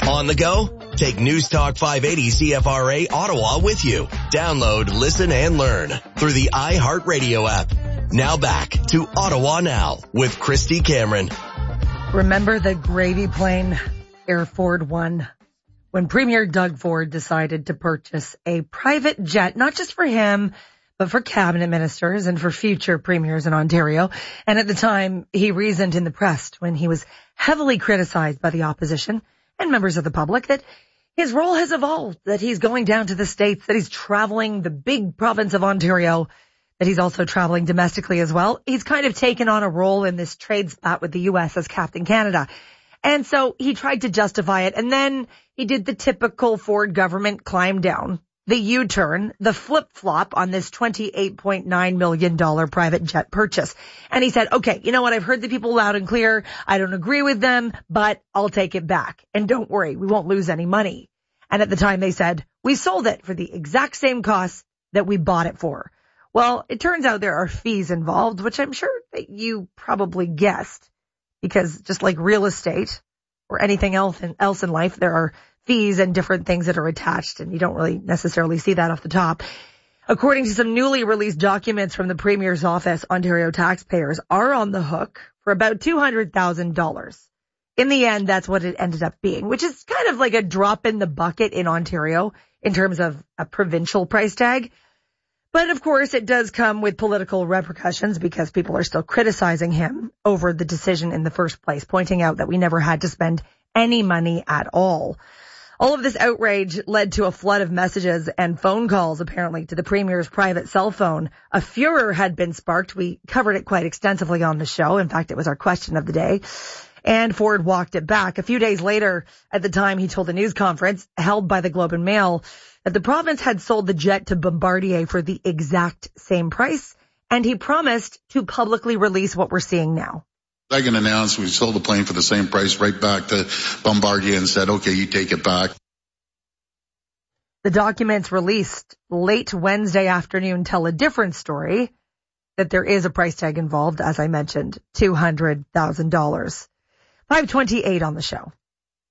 On the go? Take News Talk 580 CFRA Ottawa with you. Download, listen, and learn through the iHeartRadio app. Now back to Ottawa Now with Christy Cameron. Remember the gravy plane, Air Ford One? When Premier Doug Ford decided to purchase a private jet, not just for him, but for cabinet ministers and for future premiers in Ontario. And at the time, he reasoned in the press when he was heavily criticized by the opposition and members of the public that his role has evolved, that he's going down to the States, that he's traveling the big province of Ontario, that he's also traveling domestically as well. He's kind of taken on a role in this trade spat with the U.S. as Captain Canada. And so he tried to justify it. And then he did the typical Ford government climb down, the U-turn, the flip-flop on this $28.9 million private jet purchase. And he said, okay, you know what? I've heard the people loud and clear. I don't agree with them, but I'll take it back. And don't worry, we won't lose any money. And at the time they said, we sold it for the exact same cost that we bought it for. Well, it turns out there are fees involved, which I'm sure that you probably guessed, because just like real estate or anything else in life, there are fees and different things that are attached, and you don't really necessarily see that off the top. According to some newly released documents from the Premier's office, Ontario taxpayers are on the hook for about $200,000. In the end, that's what it ended up being, which is kind of like a drop in the bucket in Ontario in terms of a provincial price tag. But of course, it does come with political repercussions because people are still criticizing him over the decision in the first place, pointing out that we never had to spend any money at all. All of this outrage led to a flood of messages and phone calls, apparently, to the Premier's private cell phone. A furor had been sparked. We covered it quite extensively on the show. In fact, it was our question of the day. And Ford walked it back. A few days later, at the time, he told a news conference held by the Globe and Mail that the province had sold the jet to Bombardier for the exact same price, and he promised to publicly release what we're seeing now. I can announce we sold the plane for the same price right back to Bombardier and said, okay, you take it back. The documents released late Wednesday afternoon tell a different story, that there is a price tag involved, as I mentioned, $200,000. 5:28 on the show.